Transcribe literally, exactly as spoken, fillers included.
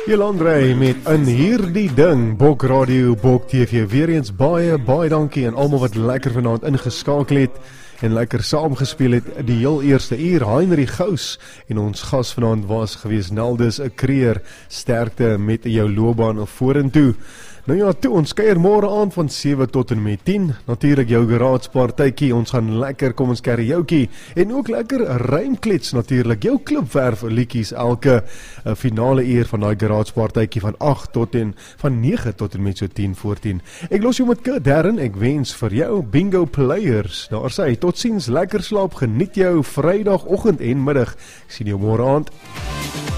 Jolande met in hierdie ding, Bok Radio, Bok T V, weer eens baie, baie dankie aan almal wat lekker vanaand ingeskakel het en lekker saamgespeel het die heel eerste uur. Heinrich Gous en ons gas vanaand was gewees Naldus Creer, sterkte met jou loopbaan vorentoe. Nou ja, toe, ons kuier môre aand van sewe tot en met tien, natuurlik jou garaatspartytjie, ons gaan lekker, kom ons karaoke, en ook lekker rymklets natuurlik, jou klipwerf liedjies elke uh, finale uur van die garaatspartytjie van agt tot en, van nege tot en met so tien voor tien. Ek los jou met Kurt Darren, ek wens vir jou bingo players, daar sê, tot ziens, lekker slaap, geniet jou Vrydagoggend en middag, ek sien jou môre aand.